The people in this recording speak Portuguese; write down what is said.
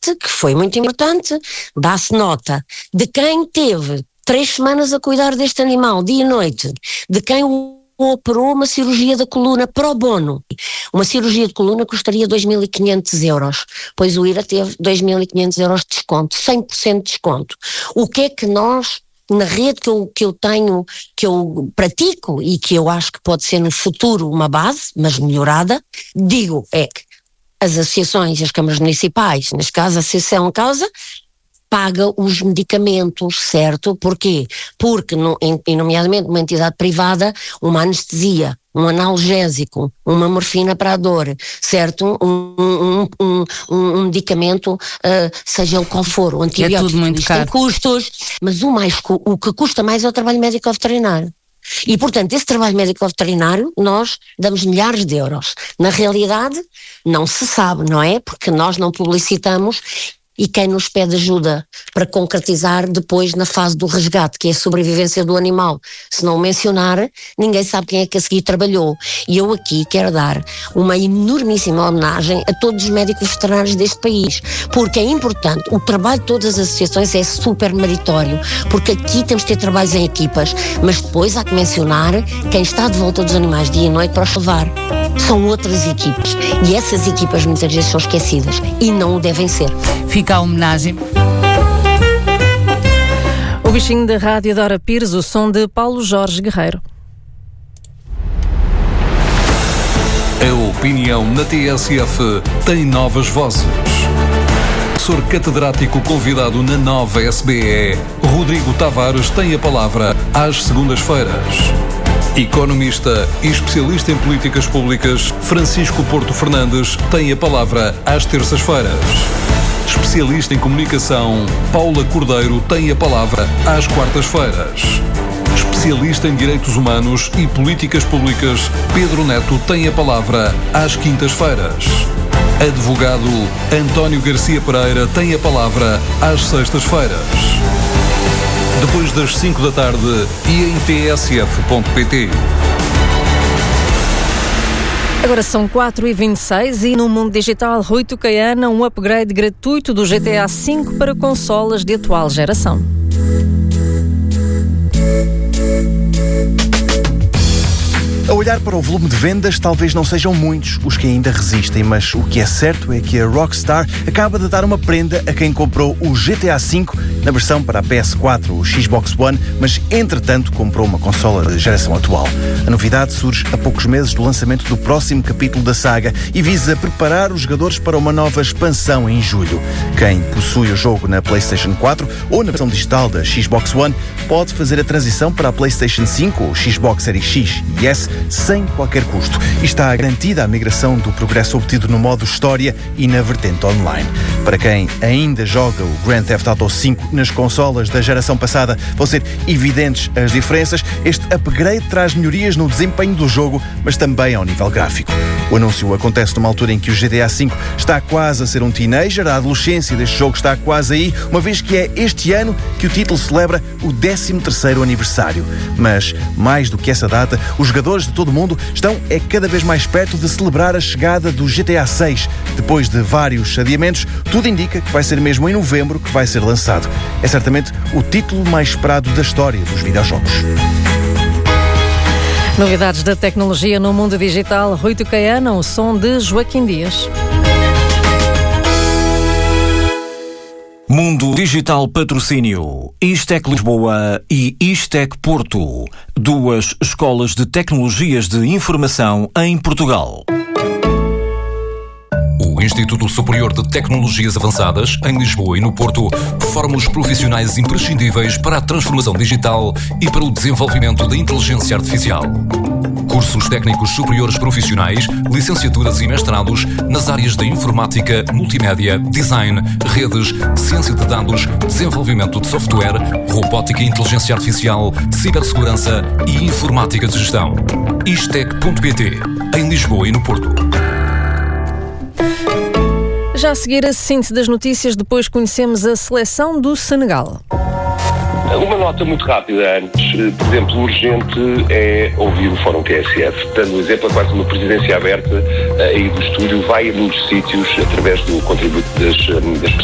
parte que foi muito importante, dá-se nota de quem teve 3 semanas a cuidar deste animal, dia e noite, de quem o operou uma cirurgia da coluna pro bono. Uma cirurgia de coluna custaria 2.500 euros, pois o IRA teve 2.500 euros de desconto, 100% de desconto. O que é que nós, na rede que eu tenho, que eu pratico e que eu acho que pode ser no futuro uma base, mas melhorada, digo é que as associações e as câmaras municipais, neste caso a associação em causa, paga os medicamentos, certo? Porquê? Porque, nomeadamente numa entidade privada, uma anestesia, um analgésico, uma morfina para a dor, certo? Um medicamento, seja ele qual for, o antibiótico, é tudo muito caro. Tem custos, mas o que custa mais é o trabalho médico veterinário. E, portanto, esse trabalho médico veterinário, nós damos milhares de euros. Na realidade, não se sabe, não é? Porque nós não publicitamos. E quem nos pede ajuda para concretizar depois na fase do resgate, que é a sobrevivência do animal, se não o mencionar, ninguém sabe quem é que a seguir trabalhou. E eu aqui quero dar uma enormíssima homenagem a todos os médicos veterinários deste país, porque é importante, o trabalho de todas as associações é super meritório, porque aqui temos de ter trabalhos em equipas, mas depois há que mencionar quem está de volta dos animais dia e noite para os salvar. São outras equipas, e essas equipas muitas vezes são esquecidas, e não o devem ser. Fica a homenagem. O bichinho da rádio Dora Pires, o som de Paulo Jorge Guerreiro. A opinião na TSF tem novas vozes. Professor catedrático convidado na nova SBE, Rodrigo Tavares, tem a palavra às segundas-feiras. Economista e especialista em políticas públicas, Francisco Porto Fernandes, tem a palavra às terças-feiras. Especialista em comunicação, Paula Cordeiro, tem a palavra às quartas-feiras. Especialista em direitos humanos e políticas públicas, Pedro Neto, tem a palavra às quintas-feiras. Advogado António Garcia Pereira tem a palavra às sextas-feiras. Depois das 5 da tarde e em tsf.pt. Agora são 4h26 e no mundo digital, Rui Tocaiana, um upgrade gratuito do GTA V para consolas de atual geração. A olhar para o volume de vendas, talvez não sejam muitos os que ainda resistem, mas o que é certo é que a Rockstar acaba de dar uma prenda a quem comprou o GTA V na versão para a PS4 ou Xbox One, mas entretanto comprou uma consola de geração atual. A novidade surge a poucos meses do lançamento do próximo capítulo da saga e visa preparar os jogadores para uma nova expansão em julho. Quem possui o jogo na PlayStation 4 ou na versão digital da Xbox One pode fazer a transição para a PlayStation 5 ou Xbox Series X e S sem qualquer custo. E está garantida a migração do progresso obtido no modo História e na vertente online. Para quem ainda joga o Grand Theft Auto V nas consolas da geração passada, vão ser evidentes as diferenças. Este upgrade traz melhorias no desempenho do jogo, mas também ao nível gráfico. O anúncio acontece numa altura em que o GTA V está quase a ser um teenager. A adolescência deste jogo está quase aí, uma vez que é este ano que o título celebra o 13º aniversário. Mas, mais do que essa data, os jogadores de todo o mundo estão cada vez mais perto de celebrar a chegada do GTA VI. Depois de vários adiamentos, tudo indica que vai ser mesmo em novembro que vai ser lançado. É certamente o título mais esperado da história dos videojogos. Novidades da tecnologia no mundo digital, Rui Tocaiana, o som de Joaquim Dias. Mundo Digital Patrocínio, Istec Lisboa e Istec Porto, duas escolas de tecnologias de informação em Portugal. O Instituto Superior de Tecnologias Avançadas, em Lisboa e no Porto, forma os profissionais imprescindíveis para a transformação digital e para o desenvolvimento da inteligência artificial. Cursos técnicos superiores profissionais, licenciaturas e mestrados nas áreas da informática, multimédia, design, redes, ciência de dados, desenvolvimento de software, robótica e inteligência artificial, cibersegurança e informática de gestão. Istec.pt, em Lisboa e no Porto. Já a seguir a síntese das notícias, depois conhecemos a seleção do Senegal. Uma nota muito rápida antes. Por exemplo, urgente é ouvir o Fórum TSF. Dando um exemplo, é quase uma presidência aberta aí do estúdio, vai a muitos sítios através do contributo das pessoas.